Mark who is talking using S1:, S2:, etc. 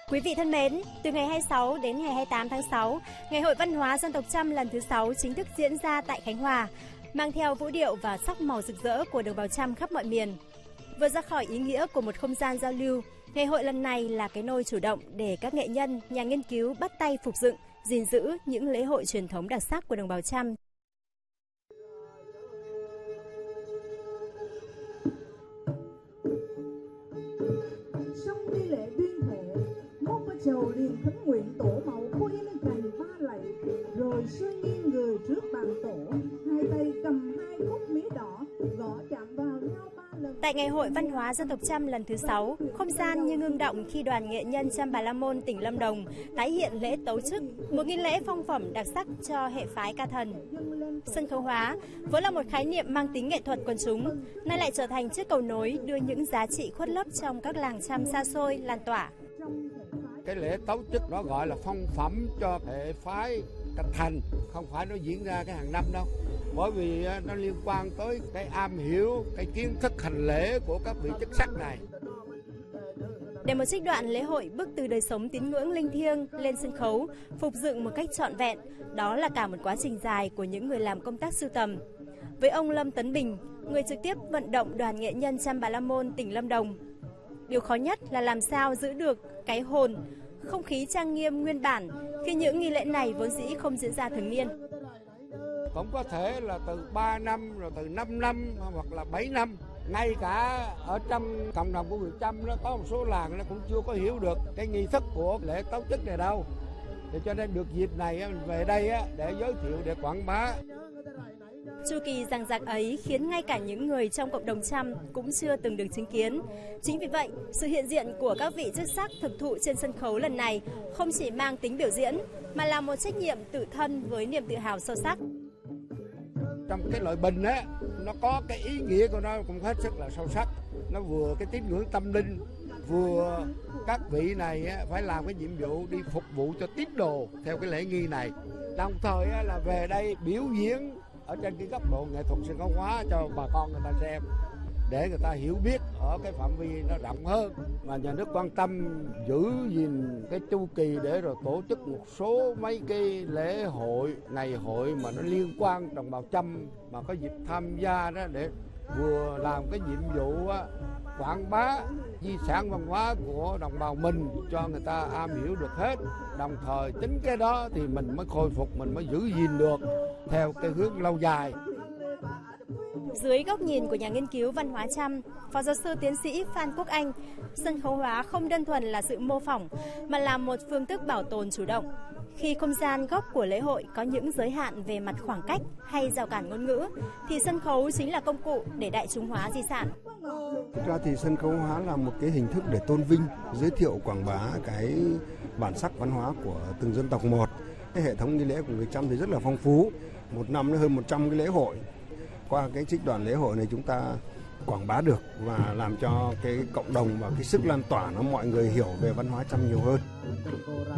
S1: Quý vị thân mến, từ ngày 26 đến ngày 28 tháng 6, Ngày hội văn hóa dân tộc Chăm lần thứ 6 chính thức diễn ra tại Khánh Hòa, mang theo vũ điệu và sắc màu rực rỡ của đồng bào Chăm khắp mọi miền. Vượt ra khỏi ý nghĩa của một không gian giao lưu, ngày hội lần này là cái nôi chủ động để các nghệ nhân, nhà nghiên cứu bắt tay phục dựng, gìn giữ những lễ hội truyền thống đặc sắc của đồng bào Chăm.
S2: Sông đi lễ duyên thệ, mốt có chầu liền khấn nguyện tổ mẫu khuấy lên cành ba lạy, rồi xuôi nghiêng người trước bàn tổ, hai tay cầm hai khúc mía đỏ, gõ chạm vào nhau 3 lần.
S1: Tại Ngày hội văn hóa dân tộc Chăm lần thứ 6, không gian như ngưng động khi đoàn nghệ nhân Chăm Bà La Môn tỉnh Lâm Đồng tái hiện lễ tấu chức, một nghi lễ phong phẩm đặc sắc cho hệ phái ca thần. Sân khấu hóa vốn là một khái niệm mang tính nghệ thuật quần chúng, nay lại trở thành chiếc cầu nối đưa những giá trị khuất lấp trong các làng Chăm xa xôi lan tỏa.
S3: Cái lễ tấu chức nó gọi là phong phẩm cho hệ phái ca thành, không phải nó diễn ra cái hàng năm đâu, bởi vì nó liên quan tới cái am hiểu, cái kiến thức hành lễ của các vị chức sắc này.
S1: Để một trích đoạn lễ hội bước từ đời sống tín ngưỡng linh thiêng lên sân khấu, phục dựng một cách trọn vẹn, đó là cả một quá trình dài của những người làm công tác sưu tầm. Với ông Lâm Tấn Bình, người trực tiếp vận động đoàn nghệ nhân Chăm Bà La Môn tỉnh Lâm Đồng, điều khó nhất là làm sao giữ được cái hồn, không khí trang nghiêm nguyên bản khi những nghi lễ này vốn dĩ không diễn ra thường niên.
S3: Cũng có thể là từ 3 năm, rồi từ 5 năm hoặc là 7 năm. Ngay cả ở trong cộng đồng của người Chăm nó có một số làng nó cũng chưa có hiểu được cái nghi thức của lễ tấu chức này đâu. Thì cho nên được dịp này mình về đây để giới thiệu, để quảng bá.
S1: Chu kỳ dằng dặc ấy khiến ngay cả những người trong cộng đồng Chăm cũng chưa từng được chứng kiến. Chính vì vậy, sự hiện diện của các vị chức sắc thực thụ trên sân khấu lần này không chỉ mang tính biểu diễn, mà là một trách nhiệm tự thân với niềm tự hào sâu sắc.
S3: Trong cái loại bình nó có cái ý nghĩa của nó cũng hết sức là sâu sắc. Nó vừa cái tín ngưỡng tâm linh, vừa các vị này phải làm cái nhiệm vụ đi phục vụ cho tín đồ theo cái lễ nghi này. Đồng thời là về đây biểu diễn ở trên cái góc độ nghệ thuật sân khấu hóa cho bà con người ta xem, để người ta hiểu biết ở cái phạm vi nó rộng hơn. Mà nhà nước quan tâm giữ gìn cái chu kỳ để rồi tổ chức một số mấy cái lễ hội, ngày hội mà nó liên quan đồng bào Chăm mà có dịp tham gia đó, để vừa làm cái nhiệm vụ quảng bá di sản văn hóa của đồng bào mình cho người ta am hiểu được hết. Đồng thời chính cái đó thì mình mới khôi phục, mình mới giữ gìn được theo cái hướng lâu dài.
S1: Dưới góc nhìn của nhà nghiên cứu văn hóa Chăm, Phó giáo sư tiến sĩ Phan Quốc Anh, sân khấu hóa không đơn thuần là sự mô phỏng, mà là một phương thức bảo tồn chủ động. Khi không gian góc của lễ hội có những giới hạn về mặt khoảng cách hay rào cản ngôn ngữ, thì sân khấu chính là công cụ để đại chúng hóa di sản.
S4: Thực ra thì sân khấu hóa là một cái hình thức để tôn vinh, giới thiệu, quảng bá cái bản sắc văn hóa của từng dân tộc một. Cái hệ thống nghi lễ của người Chăm thì rất là phong phú, một năm nó hơn 100 cái lễ hội. Qua cái trích đoạn lễ hội này chúng ta quảng bá được và làm cho cái cộng đồng và cái sức lan tỏa nó mọi người hiểu về văn hóa Chăm nhiều hơn.